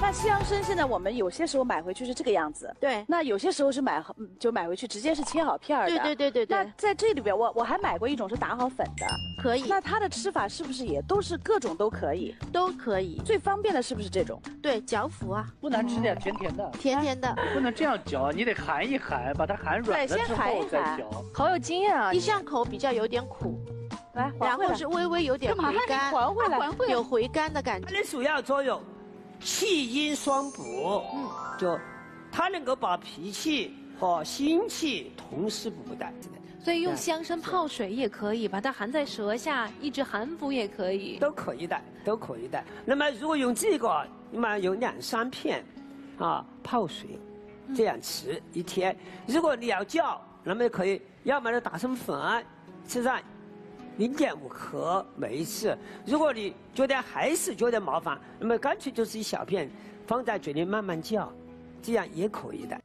那西洋参现在我们有些时候买回去是这个样子， 对。 那有些时候是买回去直接是切好片儿的， 对。 那在这里边，我还买过一种是打好粉的， 可以。 那它的吃法是不是也都是各种都可以？ 都可以。 最方便的是不是这种？ 对，嚼服啊。 不难吃的，甜甜的。 甜甜的。 不能这样嚼，你得含一含，把它含软了之后再嚼。 好有经验啊！ 一上口比较有点苦。 来， 然后是微微有点回甘， 还回来， 有回甘的感觉。 它的主要作用，气阴双补，就它能够把脾气和心气同时补的。 所以用香参泡水也可以，把它含在舌下，一直含服也可以。 都可以的，都可以的。那么如果用这个，那么有2、3片，泡水，这样吃1天。如果你要嚼，那么可以，要么就打成粉，吃上。 0.5克每一次。如果你还是觉得麻烦，那么干脆就是一小片放在嘴里慢慢嚼，这样也可以的。